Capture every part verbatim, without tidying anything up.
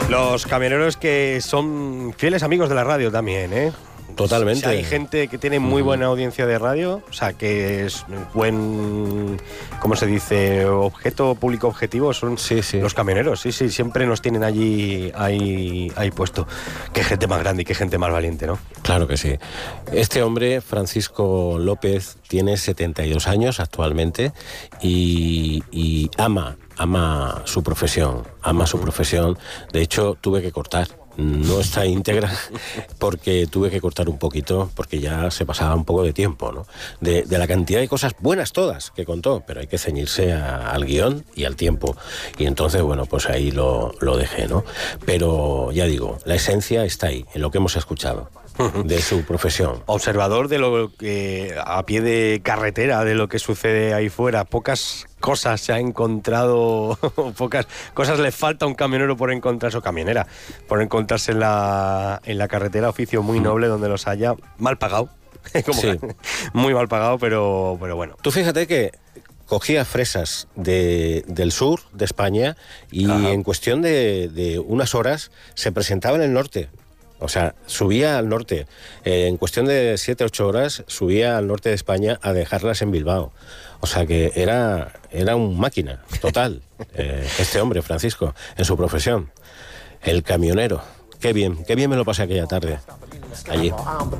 Los camioneros que son fieles amigos de la radio también, ¿eh? Totalmente. Si hay gente que tiene muy buena audiencia de radio, o sea, que es buen, ¿cómo se dice? Objeto público objetivo, son sí, sí. los camioneros. Sí, sí, siempre nos tienen allí ahí, ahí puesto. Qué gente más grande y qué gente más valiente, ¿no? Claro que sí. Este hombre, Francisco López, tiene setenta y dos años actualmente y, y ama, ama su profesión, ama su profesión. De hecho, tuve que cortar. No está íntegra porque tuve que cortar un poquito porque ya se pasaba un poco de tiempo, ¿no? De, de la cantidad de cosas buenas todas que contó, pero hay que ceñirse a, al guión y al tiempo. Y entonces, bueno, pues ahí lo, lo dejé, ¿no? Pero ya digo, la esencia está ahí, en lo que hemos escuchado de su profesión. Observador de lo que a pie de carretera, de lo que sucede ahí fuera. Pocas cosas se ha encontrado, pocas cosas le falta a un camionero por encontrarse, o camionera, por encontrarse en la, en la carretera, oficio muy noble donde los haya, mal pagado, como Sí. muy mal pagado, pero, pero bueno. Tú fíjate que cogía fresas de, del sur de España y Ajá. en cuestión de, de unas horas se presentaba en el norte. O sea, subía al norte. Eh, en cuestión de siete, ocho horas subía al norte de España a dejarlas en Bilbao. O sea que era, era un máquina total, eh, este hombre, Francisco, en su profesión. El camionero. Qué bien, qué bien me lo pasé aquella tarde allí.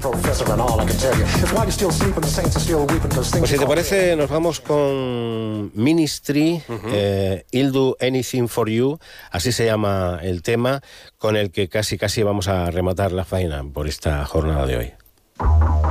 Pues si te parece, nos vamos con Ministry, uh-huh. eh, I'll Do Anything For You, así se llama el tema, con el que casi casi vamos a rematar la faena por esta jornada de hoy.